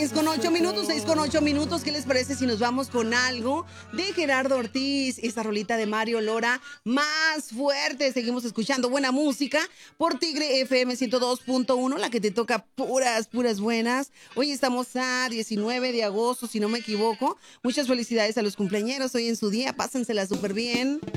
6:08, 6:08. ¿Qué les parece si nos vamos con algo de Gerardo Ortiz? Esta rolita de Mario Lora, Más Fuerte. Seguimos escuchando buena música por Tigre FM 102.1, la que te toca puras buenas. Hoy estamos a 19 de agosto, si no me equivoco. Muchas felicidades a los cumpleañeros hoy en su día. Pásensela súper bien.